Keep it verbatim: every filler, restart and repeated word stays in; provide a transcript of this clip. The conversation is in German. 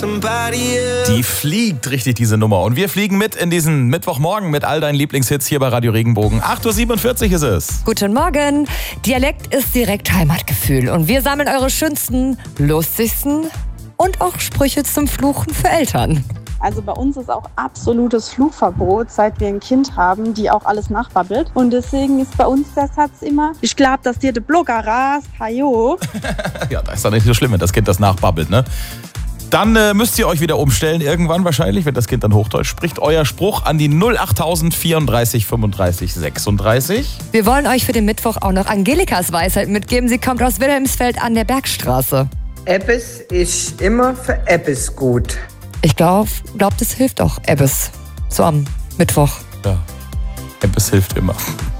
Die fliegt richtig, diese Nummer. Und wir fliegen mit in diesen Mittwochmorgen mit all deinen Lieblingshits hier bei Radio Regenbogen. acht Uhr siebenundvierzig ist es. Guten Morgen. Dialekt ist direkt Heimatgefühl. Und wir sammeln eure schönsten, lustigsten und auch Sprüche zum Fluchen für Eltern. Also bei uns ist auch absolutes Fluchverbot, seit wir ein Kind haben, die auch alles nachbabbelt. Und deswegen ist bei uns der Satz immer, ich glaube, dass dir der Blogger rast, hajo. Ja, das ist doch nicht so schlimm, wenn das Kind das nachbabbelt, ne? Dann äh, müsst ihr euch wieder umstellen, irgendwann wahrscheinlich, wenn das Kind dann Hochdeutsch spricht. Euer Spruch an die null acht vierunddreißig fünfunddreißig sechsunddreißig. Wir wollen euch für den Mittwoch auch noch Angelikas Weisheit mitgeben. Sie kommt aus Wilhelmsfeld an der Bergstraße. Ebbes ist immer für Ebbes gut. Ich glaube, glaub, das hilft auch Ebbes. So am Mittwoch. Ja, Ebbes hilft immer.